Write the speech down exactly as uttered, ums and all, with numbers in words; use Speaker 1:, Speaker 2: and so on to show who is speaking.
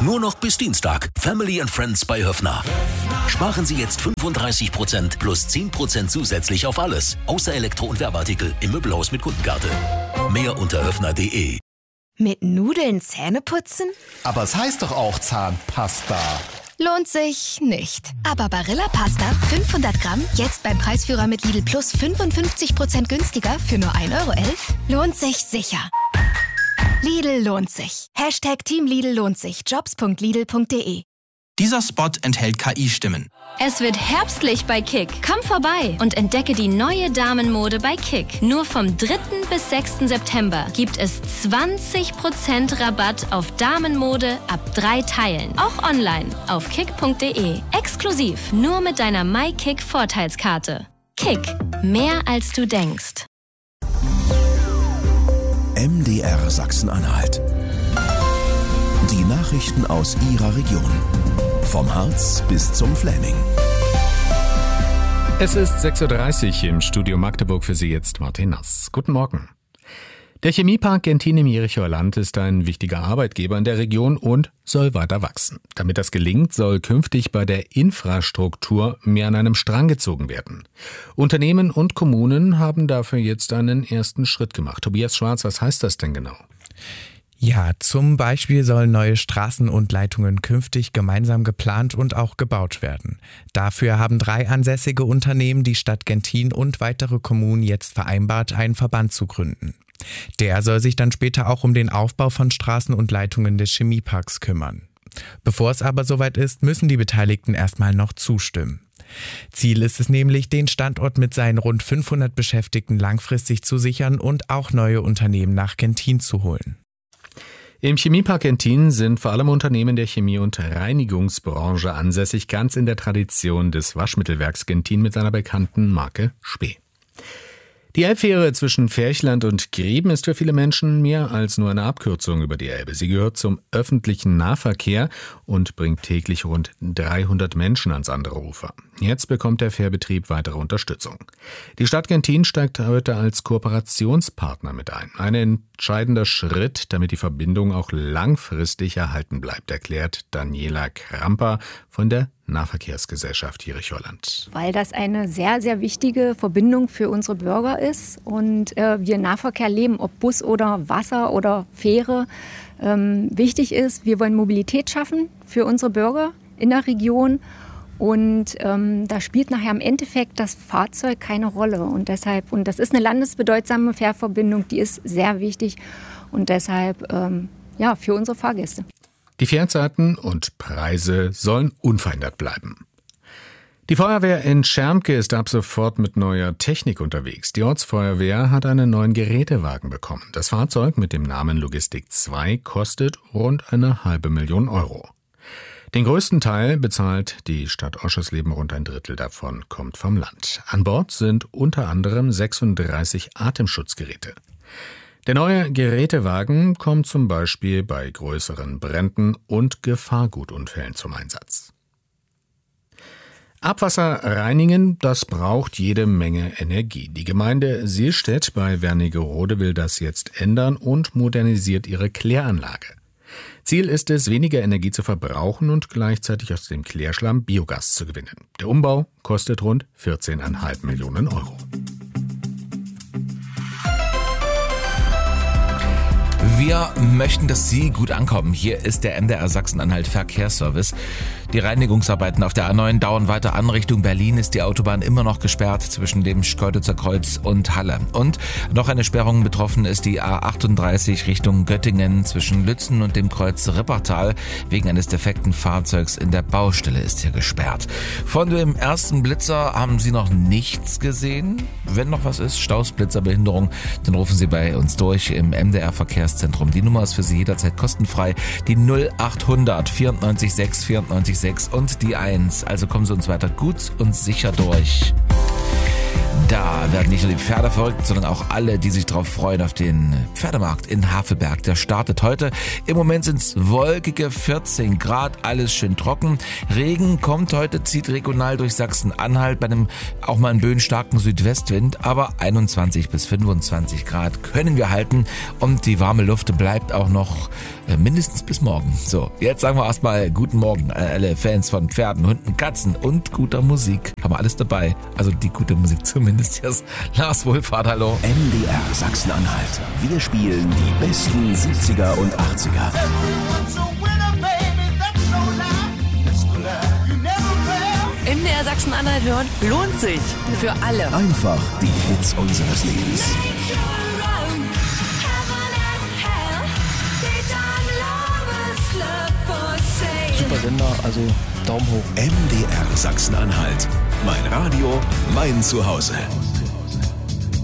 Speaker 1: Nur noch bis Dienstag. Family and Friends bei Höffner. Sparen Sie jetzt fünfunddreißig Prozent plus zehn Prozent zusätzlich auf alles. Außer Elektro- und Werbeartikel im Möbelhaus mit Kundenkarte. Mehr unter höffner punkt de.
Speaker 2: Mit Nudeln Zähne putzen?
Speaker 3: Aber es heißt doch auch Zahnpasta.
Speaker 2: Lohnt sich nicht. Aber Barilla Pasta fünfhundert Gramm, jetzt beim Preisführer mit Lidl Plus fünfundfünfzig Prozent günstiger für nur ein Euro elf, lohnt sich sicher. Lidl lohnt sich. Hashtag Team Lidl lohnt sich. jobs punkt lidl punkt de.
Speaker 4: Dieser Spot enthält K I-Stimmen.
Speaker 5: Es wird herbstlich bei Kick. Komm vorbei und entdecke die neue Damenmode bei Kick. Nur vom dritten bis sechsten September gibt es zwanzig Prozent Rabatt auf Damenmode ab drei Teilen. Auch online auf kick punkt de. Exklusiv nur mit deiner MyKick Vorteilskarte. Kick. Mehr als du denkst.
Speaker 1: M D R Sachsen-Anhalt. Die Nachrichten aus Ihrer Region. Vom Harz bis zum Fläming.
Speaker 6: Es ist sechs Uhr dreißig im Studio Magdeburg, für Sie jetzt Martin Nass. Guten Morgen. Der Chemiepark Gentin im Jerichower Land ist ein wichtiger Arbeitgeber in der Region und soll weiter wachsen. Damit das gelingt, soll künftig bei der Infrastruktur mehr an einem Strang gezogen werden. Unternehmen und Kommunen haben dafür jetzt einen ersten Schritt gemacht. Tobias Schwarz, was heißt das denn genau?
Speaker 7: Ja, zum Beispiel sollen neue Straßen und Leitungen künftig gemeinsam geplant und auch gebaut werden. Dafür haben drei ansässige Unternehmen, die Stadt Gentin und weitere Kommunen jetzt vereinbart, einen Verband zu gründen. Der soll sich dann später auch um den Aufbau von Straßen und Leitungen des Chemieparks kümmern. Bevor es aber soweit ist, müssen die Beteiligten erstmal noch zustimmen. Ziel ist es nämlich, den Standort mit seinen rund fünfhundert Beschäftigten langfristig zu sichern und auch neue Unternehmen nach Gentin zu holen.
Speaker 6: Im Chemiepark Gentin sind vor allem Unternehmen der Chemie- und Reinigungsbranche ansässig, ganz in der Tradition des Waschmittelwerks Gentin mit seiner bekannten Marke Spee. Die Elbfähre zwischen Ferchland und Grieben ist für viele Menschen mehr als nur eine Abkürzung über die Elbe. Sie gehört zum öffentlichen Nahverkehr und bringt täglich rund dreihundert Menschen ans andere Ufer. Jetzt bekommt der Fährbetrieb weitere Unterstützung. Die Stadt Gentin steigt heute als Kooperationspartner mit ein. Ein entscheidender Schritt, damit die Verbindung auch langfristig erhalten bleibt, erklärt Daniela Kramper von der Nahverkehrsgesellschaft Jerichower Land.
Speaker 8: Weil das eine sehr, sehr wichtige Verbindung für unsere Bürger ist und äh, wir Nahverkehr leben, ob Bus oder Wasser oder Fähre. Ähm, wichtig ist, wir wollen Mobilität schaffen für unsere Bürger in der Region und ähm, da spielt nachher im Endeffekt das Fahrzeug keine Rolle und deshalb, und das ist eine landesbedeutsame Fährverbindung, die ist sehr wichtig und deshalb ähm, ja, für unsere Fahrgäste.
Speaker 6: Die Fährzeiten und Preise sollen unverändert bleiben. Die Feuerwehr in Schermke ist ab sofort mit neuer Technik unterwegs. Die Ortsfeuerwehr hat einen neuen Gerätewagen bekommen. Das Fahrzeug mit dem Namen Logistik zwei kostet rund eine halbe Million Euro. Den größten Teil bezahlt die Stadt Oschersleben, rund ein Drittel davon kommt vom Land. An Bord sind unter anderem sechsunddreißig Atemschutzgeräte. Der neue Gerätewagen kommt zum Beispiel bei größeren Bränden und Gefahrgutunfällen zum Einsatz. Abwasser reinigen, das braucht jede Menge Energie. Die Gemeinde Sielstedt bei Wernigerode will das jetzt ändern und modernisiert ihre Kläranlage. Ziel ist es, weniger Energie zu verbrauchen und gleichzeitig aus dem Klärschlamm Biogas zu gewinnen. Der Umbau kostet rund vierzehn Komma fünf Millionen Euro.
Speaker 9: Wir möchten, dass Sie gut ankommen. Hier ist der M D R Sachsen-Anhalt Verkehrsservice. Die Reinigungsarbeiten auf der A neun dauern weiter an. Richtung Berlin ist die Autobahn immer noch gesperrt zwischen dem Schkeuditzer Kreuz und Halle. Und noch eine Sperrung betroffen ist die A achtunddreißig Richtung Göttingen zwischen Lützen und dem Kreuz Rippertal. Wegen eines defekten Fahrzeugs in der Baustelle ist hier gesperrt. Von dem ersten Blitzer haben Sie noch nichts gesehen? Wenn noch was ist, Staus, Blitzer, Behinderung, dann rufen Sie bei uns durch im M D R Verkehrszentrum. Die Nummer ist für Sie jederzeit kostenfrei. Die null achthundert vierundneunzig sechs vierundneunzig sechs und die eins. Also kommen Sie uns weiter gut und sicher durch. Da werden nicht nur die Pferde verrückt, sondern auch alle, die sich darauf freuen auf den Pferdemarkt in Havelberg. Der startet heute. Im Moment sind es wolkige vierzehn Grad, alles schön trocken. Regen kommt heute, zieht regional durch Sachsen-Anhalt bei einem auch mal einen böenstarken Südwestwind. Aber einundzwanzig bis fünfundzwanzig Grad können wir halten und die warme Luft bleibt auch noch äh, mindestens bis morgen. So, jetzt sagen wir erstmal guten Morgen an alle Fans von Pferden, Hunden, Katzen und guter Musik. Haben wir alles dabei. Also die gute Musik zumindest. Jetzt Lars Wohlfahrt, hallo.
Speaker 1: M D R Sachsen-Anhalt. Wir spielen die besten siebziger und achtziger.
Speaker 10: M D R Sachsen-Anhalt hören lohnt sich. Für alle.
Speaker 1: Einfach die Hits unseres Lebens.
Speaker 11: Super Sender, also Daumen hoch.
Speaker 1: M D R Sachsen-Anhalt. Mein Radio, mein Zuhause.